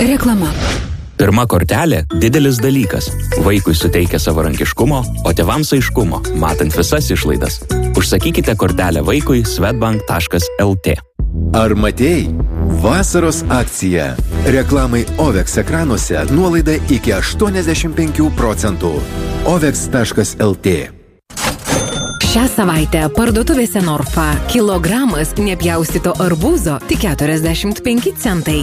Reklama. Pirma kortelė – didelis dalykas. Vaikui suteikia savarankiškumo, o tėvams aiškumo, matant visas išlaidas. Užsakykite kortelę vaikui swedbank.lt. Ar matėjai? Vasaros akcija. Reklamai OVEX ekranuose nuolaida iki 85%. OVEX.lt. Šią savaitę parduotuvėse Norfa kilogramas nepjaustyto arbūzo tik 45 centai.